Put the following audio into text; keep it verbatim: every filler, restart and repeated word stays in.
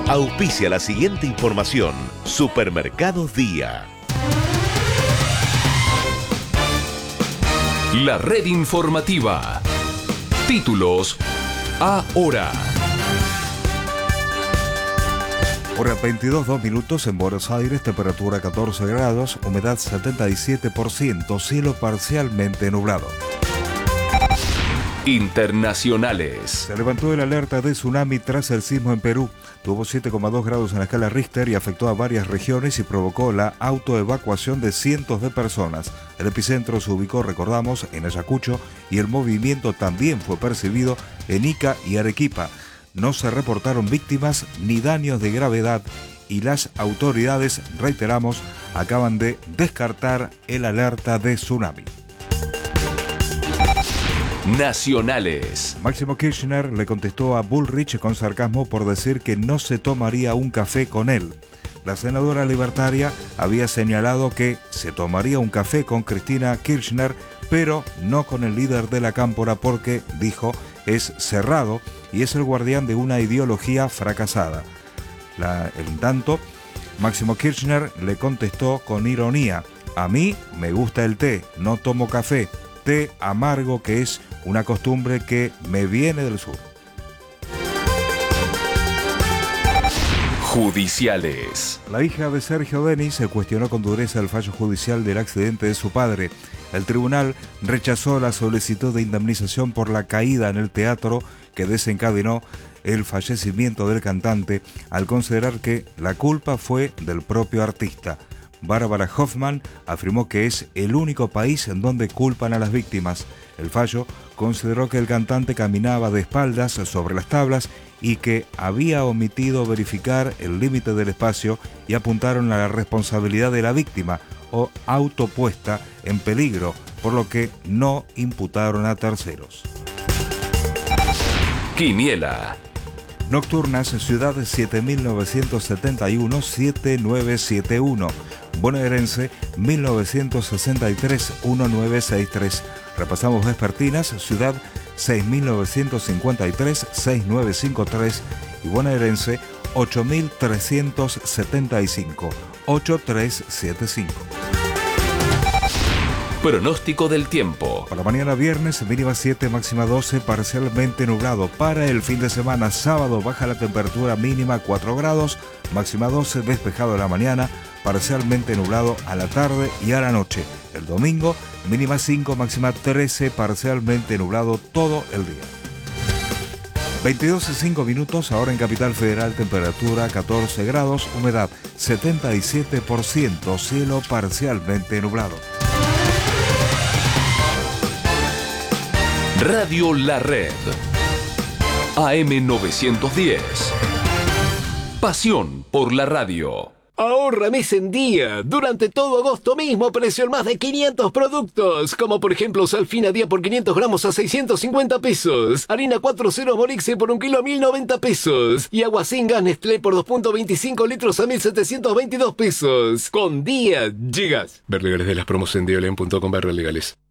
Auspicia la siguiente información. Supermercados Día. La red informativa. Títulos ahora. Hora veintidós, dos minutos en Buenos Aires, temperatura catorce grados, humedad setenta y siete por ciento, cielo parcialmente nublado. Internacionales. Se levantó el alerta de tsunami tras el sismo en Perú. Tuvo siete coma dos grados en la escala Richter y afectó a varias regiones y provocó la autoevacuación de cientos de personas. El epicentro se ubicó, recordamos, en Ayacucho y el movimiento también fue percibido en Ica y Arequipa. No se reportaron víctimas ni daños de gravedad y las autoridades, reiteramos, acaban de descartar el alerta de tsunami. Nacionales. Máximo Kirchner le contestó a Bullrich con sarcasmo por decir que no se tomaría un café con él. La senadora libertaria había señalado que se tomaría un café con Cristina Kirchner, pero no con el líder de la cámpora porque, dijo, es cerrado y es el guardián de una ideología fracasada. La, en tanto, Máximo Kirchner le contestó con ironía: a mí me gusta el té, no tomo café, té amargo que es una costumbre que me viene del sur. Judiciales. La hija de Sergio Denis se cuestionó con dureza el fallo judicial del accidente de su padre. El tribunal rechazó la solicitud de indemnización por la caída en el teatro que desencadenó el fallecimiento del cantante, al considerar que la culpa fue del propio artista. Bárbara Hoffman afirmó que es el único país en donde culpan a las víctimas. El fallo consideró que el cantante caminaba de espaldas sobre las tablas y que había omitido verificar el límite del espacio y apuntaron a la responsabilidad de la víctima o autopuesta en peligro, por lo que no imputaron a terceros. Quiniela. Nocturnas, Ciudad siete mil novecientos setenta y uno, siete nueve siete uno. Bonaerense mil novecientos sesenta y tres, diecinueve sesenta y tres. Repasamos vespertinas, Ciudad seis mil novecientos cincuenta y tres, sesenta y nueve cincuenta y tres y bonaerense ocho mil trescientos setenta y cinco, ochenta y tres setenta y cinco. Pronóstico del tiempo. Para mañana viernes, mínima siete, máxima doce, parcialmente nublado. Para el fin de semana, sábado, baja la temperatura mínima cuatro grados, máxima doce, despejado a la mañana, parcialmente nublado a la tarde y a la noche. El domingo, mínima cinco, máxima trece, parcialmente nublado todo el día. veintidós y cinco minutos, ahora en Capital Federal, temperatura catorce grados, humedad setenta y siete por ciento, cielo parcialmente nublado. Radio La Red. A M novecientos diez. Pasión por la radio. Ahorra mes en día. Durante todo agosto mismo precio en más de quinientos productos. Como por ejemplo Salfina día por quinientos gramos a seiscientos cincuenta pesos. Harina cuatro ceros Borixe por un kilo a mil noventa pesos. Y agua sin gas Nestlé por dos punto veinticinco litros a mil setecientos veintidós pesos. Con día llegas. Ver legales de las promos en diolen punto com barra legales.